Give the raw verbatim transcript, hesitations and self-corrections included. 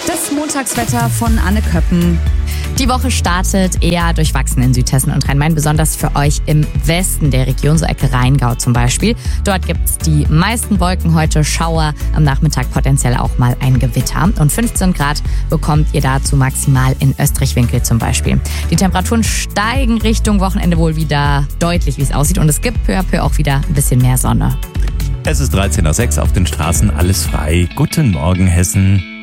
Das Montagswetter von Anne Köppen. Die Woche startet eher durchwachsen in Südhessen und Rhein-Main, besonders für euch im Westen der Region, so Ecke Rheingau zum Beispiel. Dort gibt es die meisten Wolken heute, Schauer, am Nachmittag potenziell auch mal ein Gewitter. Und fünfzehn Grad bekommt ihr dazu maximal in Österreich-Winkel zum Beispiel. Die Temperaturen steigen Richtung Wochenende wohl wieder deutlich, wie es aussieht. Und es gibt peu à peu auch wieder ein bisschen mehr Sonne. Es ist dreizehn Uhr sechs auf den Straßen, alles frei. Guten Morgen, Hessen.